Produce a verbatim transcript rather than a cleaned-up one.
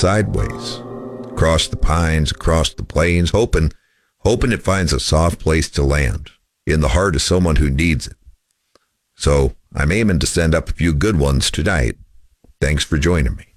sideways, across the pines, across the plains, hoping, hoping it finds a soft place to land in the heart of someone who needs it. So I'm aiming to send up a few good ones tonight. Thanks for joining me.